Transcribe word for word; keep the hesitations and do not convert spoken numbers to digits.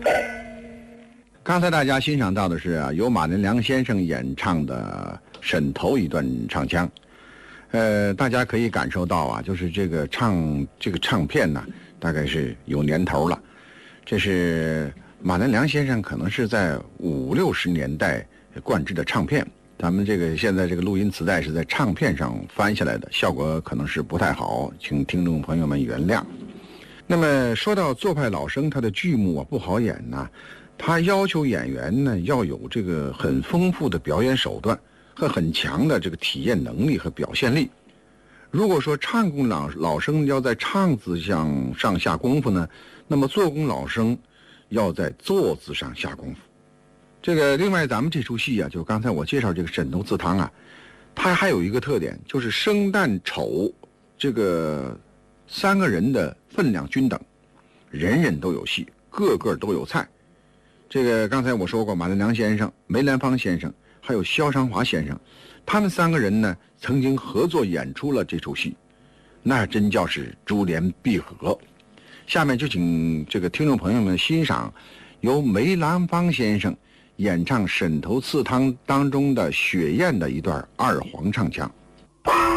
刚才大家欣赏到的是啊，由马连良先生演唱的《沈头》一段唱腔。呃，大家可以感受到啊，就是这个唱这个唱片呢，大概是有年头了。这是马连良先生可能是在五六十年代灌制的唱片，咱们这个现在这个录音磁带是在唱片上翻下来的，效果可能是不太好，请听众朋友们原谅。那么说到做派老生，他的剧目啊不好演呐，他要求演员呢要有这个很丰富的表演手段和很强的这个体验能力和表现力。如果说唱功老老生要在唱字上上下功夫呢，那么做工老生要在做字上下功夫。这个另外咱们这出戏啊，就刚才我介绍这个沈头祠堂啊，它还有一个特点，就是生旦丑这个三个人的分量均等，人人都有戏，个个都有菜。这个刚才我说过，马连良先生、梅兰芳先生还有萧长华先生，他们三个人呢曾经合作演出了这出戏，那真叫是珠联璧合。下面就请这个听众朋友们欣赏由梅兰芳先生演唱《沈头祠堂》当中的雪雁的一段二黄唱腔。